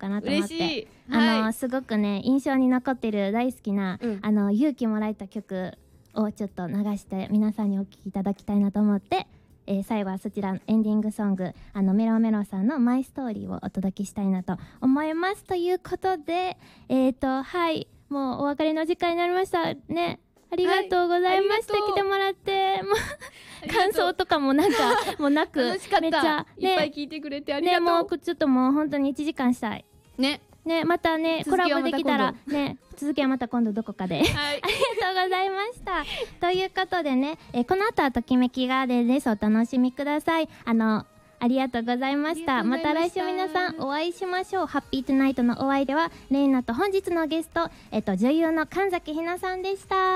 かなと思って。 嬉しい。はい、 すごくね印象に残ってる大好きな、勇気もらえた曲をちょっと流して皆さんにお聴きいただきたいなと思って、最後はそちらのエンディングソングメロメロさんのマイストーリーをお届けしたいなと思います。ということではいもうお別れの時間になりましたね。ありがとうございました、来てもらってもう感想とかもなんかもうなく楽しかった。 めっちゃ、 いっぱい聞いてくれてありがとう。 ね、もうちょっともう本当に1時間したいね。 またねコラボできたらね続きはまた今度どこかで、はい、ありがとうございましたということでね、この後はときめきガーデンです。お楽しみください。ありがとうございました。また来週皆さんお会いしましょう。ハッピートゥナイトのお会いではレイナと本日のゲスト、女優の神崎ひなさんでした。